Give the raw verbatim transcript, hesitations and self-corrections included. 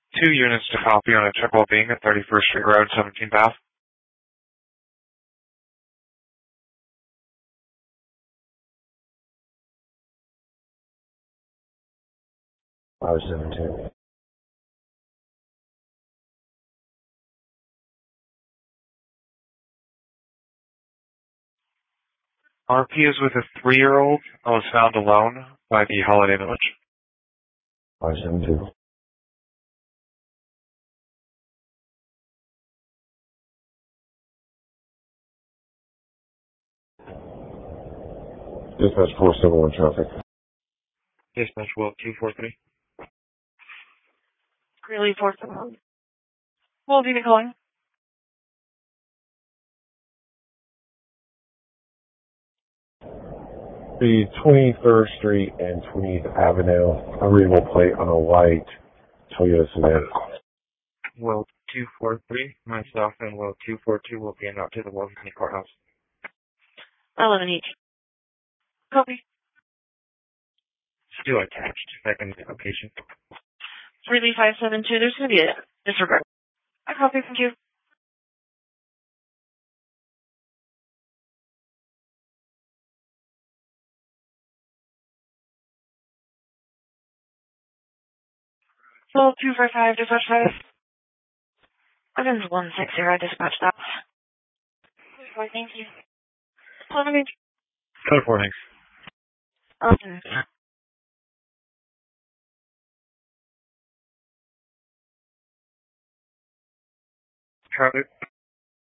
Two units to copy on a triple being at thirty-first Street Road, seventeenth Ave. five seven two. R P is with a three-year-old and was found alone by the Holiday Village. five seven two. Dispatch four seven one traffic. Dispatch Will two four three. Really, four seven one. Will be calling. The twenty-third Street and twentieth Avenue, unreadable plate on a white Toyota sedan. Will two four three. Myself and Will two four two will be en route to the Wilson County Courthouse. eleven each. Copy. Still attached. Second location. three five seven two, there's going to be a disregard. I copy, thank you. Full two four five, dispatch five. Evans one six zero, dispatch that. Thank you. eleven each. Code four, thanks. Austin. Traffic.